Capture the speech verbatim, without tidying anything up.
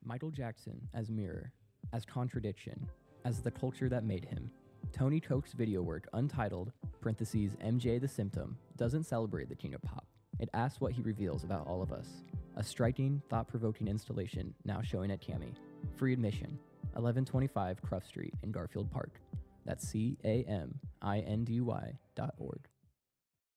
Michael Jackson as Mirror, as Contradiction, as the culture that made him. Tony Koch's video work, untitled, parentheses, M J the Symptom, doesn't celebrate the king of pop. It asks what he reveals about all of us. A striking, thought-provoking installation now showing at Cami. Free admission, eleven twenty-five Cruff Street in Garfield Park. That's C A M I N D Y dot org.